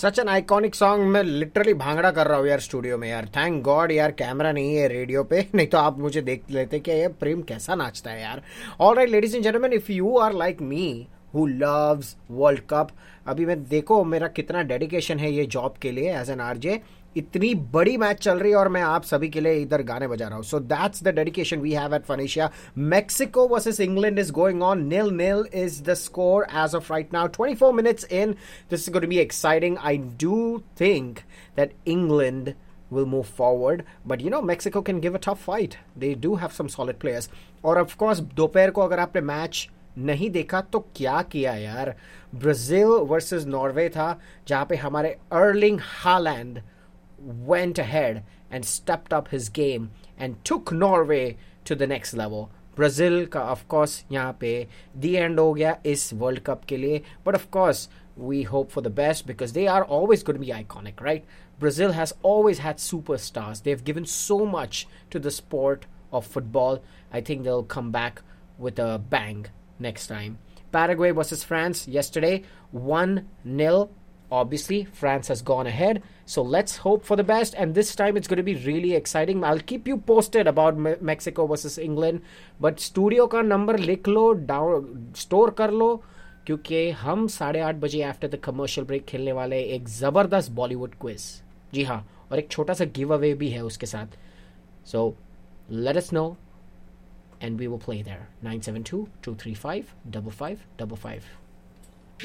Such an iconic song. मैं literally bhangra कर रहा हूँ यार स्टूडियो में यार. थैंक गॉड यार कैमरा नहीं है रेडियो पे, नहीं तो आप मुझे देख लेते कि ये प्रेम कैसा नाचता है यार. Alright ladies and gentleman, if you are like me who loves world cup, अभी मैं देखो मेरा कितना डेडिकेशन है ये जॉब के लिए एज एन आरजे. इतनी बड़ी मैच चल रही है और मैं आप सभी के लिए इधर गाने बजा रहा हूँ. So that's the dedication we have eight फनेशिया. Mexico versus England is going on. 0-0 is the score as of right now. 24 minutes in. This is going to be exciting. I do think that England will move forward, but you know Mexico can give a tough fight. They do have some solid players. और of course दोपहर को अगर आपने match नहीं देखा तो क्या किया यार. ब्राजील वर्सेस नॉर्वे था जहां पे हमारे Erling Haaland went ahead and stepped up his game and took Norway to the next level. Brazil का of course यहाँ पे the end हो गया इस World Cup के लिए, but of course we hope for the best because they are always going to be iconic, right? Brazil has always had superstars. They've given so much to the sport of football. I think they'll come back with a bang next time. Paraguay versus France yesterday, 1-0. Obviously, France has gone ahead. So let's hope for the best. And this time it's going to be really exciting. I'll keep you posted about Mexico versus England. But studio का number लिख लो, store कर लो, क्योंकि हम 8:30 बजे after the commercial break खेलने वाले एक ज़बरदस्त बॉलीवुड क्विज. जी हाँ, और एक छोटा सा गिव अवे भी है उसके साथ. So let us know and we will play there. 972-235-5555.